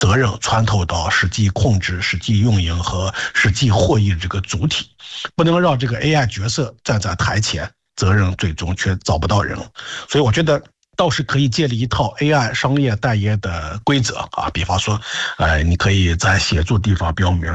责任穿透到实际控制、实际运营和实际获益这个主体，不能让这个 AI 角色站在台前，责任最终却找不到人。所以我觉得倒是可以建立一套 AI 商业代言的规则啊，比方说，你可以在写作地方标明